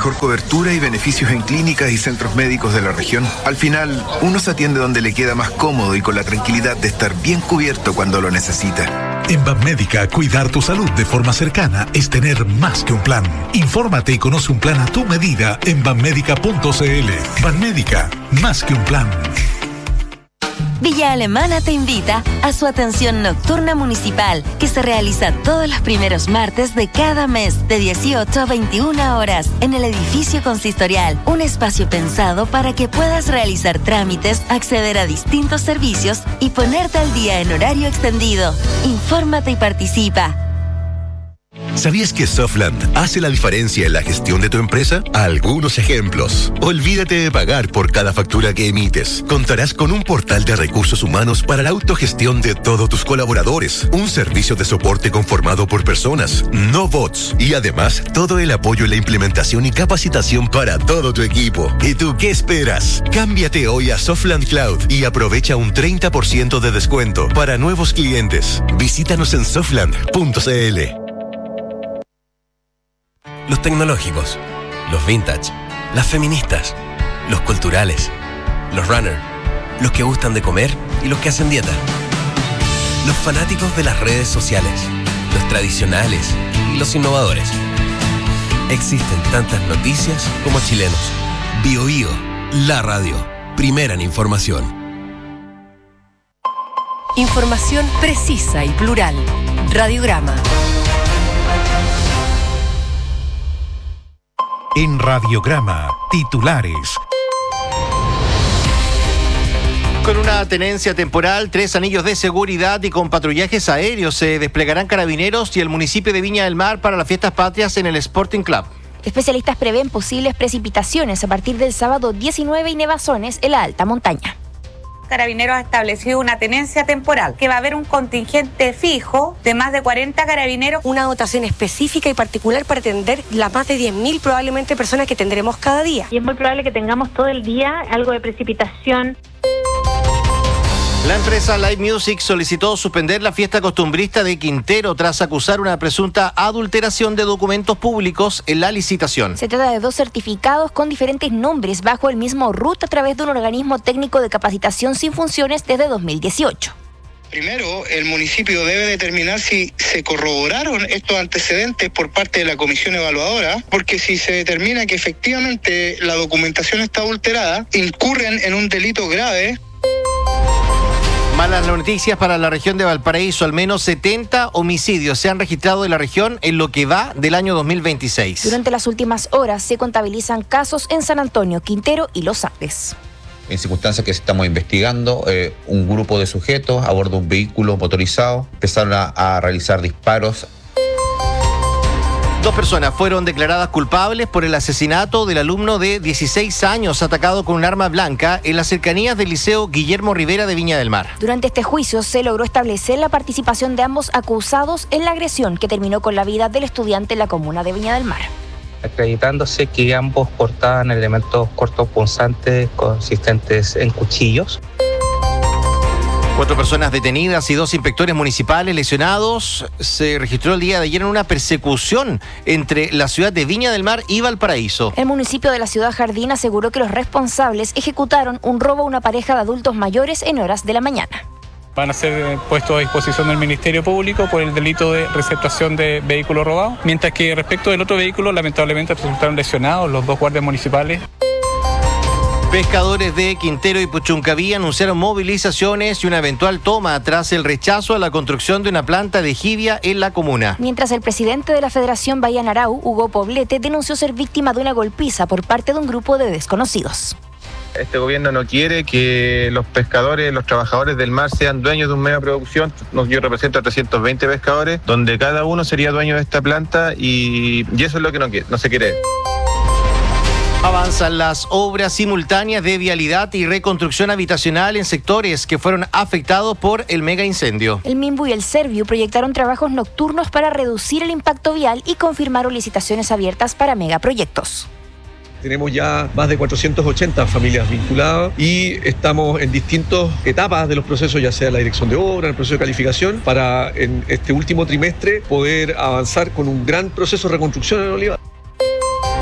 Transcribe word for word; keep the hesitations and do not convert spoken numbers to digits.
mejor cobertura y beneficios en clínicas y centros médicos de la región. Al final, uno se atiende donde le queda más cómodo y con la tranquilidad de estar bien cubierto cuando lo necesita. En Banmédica, cuidar tu salud de forma cercana es tener más que un plan. Infórmate y conoce un plan a tu medida en banmédica punto cl. Banmédica, más que un plan. Villa Alemana te invita a su atención nocturna municipal, que se realiza todos los primeros martes de cada mes, de dieciocho a veintiuna horas, en el edificio consistorial. Un espacio pensado para que puedas realizar trámites, acceder a distintos servicios y ponerte al día en horario extendido. Infórmate y participa. ¿Sabías que Softland hace la diferencia en la gestión de tu empresa? Algunos ejemplos. Olvídate de pagar por cada factura que emites. Contarás con un portal de recursos humanos para la autogestión de todos tus colaboradores. Un servicio de soporte conformado por personas, no bots. Y además, todo el apoyo en la implementación y capacitación para todo tu equipo. ¿Y tú qué esperas? Cámbiate hoy a Softland Cloud y aprovecha un treinta por ciento de descuento para nuevos clientes. Visítanos en softland punto cl. Los tecnológicos, los vintage, las feministas, los culturales, los runner, los que gustan de comer y los que hacen dieta. Los fanáticos de las redes sociales, los tradicionales y los innovadores. Existen tantas noticias como chilenos. Bio Bio, la radio, primera en información. Información precisa y plural. Radiograma. En Radiograma, titulares. Con una tenencia temporal, tres anillos de seguridad y con patrullajes aéreos se desplegarán carabineros y el municipio de Viña del Mar para las fiestas patrias en el Sporting Club. Especialistas prevén posibles precipitaciones a partir del sábado diecinueve y nevazones en la alta montaña. Carabineros ha establecido una tenencia temporal, que va a haber un contingente fijo de más de cuarenta carabineros. Una dotación específica y particular para atender las más de diez mil probablemente personas que tendremos cada día. Y es muy probable que tengamos todo el día algo de precipitación. La empresa Live Music solicitó suspender la fiesta costumbrista de Quintero tras acusar una presunta adulteración de documentos públicos en la licitación. Se trata de dos certificados con diferentes nombres bajo el mismo R U T a través de un organismo técnico de capacitación sin funciones desde dos mil dieciocho. Primero, el municipio debe determinar si se corroboraron estos antecedentes por parte de la comisión evaluadora, porque si se determina que efectivamente la documentación está adulterada, incurren en un delito grave. Malas noticias para la región de Valparaíso. Al menos setenta homicidios se han registrado en la región en lo que va del año dos mil veintiséis. Durante las últimas horas se contabilizan casos en San Antonio, Quintero y Los Andes. En circunstancias que estamos investigando, eh, un grupo de sujetos a bordo de un vehículo motorizado empezaron a, a realizar disparos. Dos personas fueron declaradas culpables por el asesinato del alumno de dieciséis años atacado con un arma blanca en las cercanías del Liceo Guillermo Rivera de Viña del Mar. Durante este juicio se logró establecer la participación de ambos acusados en la agresión que terminó con la vida del estudiante en la comuna de Viña del Mar, acreditándose que ambos portaban elementos cortopunzantes consistentes en cuchillos. Cuatro personas detenidas y dos inspectores municipales lesionados. Se registró el día de ayer en una persecución entre la ciudad de Viña del Mar y Valparaíso. El municipio de la ciudad Jardín aseguró que los responsables ejecutaron un robo a una pareja de adultos mayores en horas de la mañana. Van a ser puestos a disposición del Ministerio Público por el delito de receptación de vehículos robados, mientras que respecto del otro vehículo, lamentablemente resultaron lesionados los dos guardias municipales. Pescadores de Quintero y Puchuncaví anunciaron movilizaciones y una eventual toma tras el rechazo a la construcción de una planta de jibia en la comuna. Mientras el presidente de la Federación Bahía Narau, Hugo Poblete, denunció ser víctima de una golpiza por parte de un grupo de desconocidos. Este gobierno no quiere que los pescadores, los trabajadores del mar sean dueños de un medio de producción. Yo represento a trescientos veinte pescadores, donde cada uno sería dueño de esta planta y, y eso es lo que no, quiere, no se quiere. Avanzan las obras simultáneas de vialidad y reconstrucción habitacional en sectores que fueron afectados por el mega incendio. El Minbu y el Serviu proyectaron trabajos nocturnos para reducir el impacto vial y confirmaron licitaciones abiertas para megaproyectos. Tenemos ya más de cuatrocientas ochenta familias vinculadas y estamos en distintas etapas de los procesos, ya sea la dirección de obra, el proceso de calificación, para en este último trimestre poder avanzar con un gran proceso de reconstrucción en Olivar.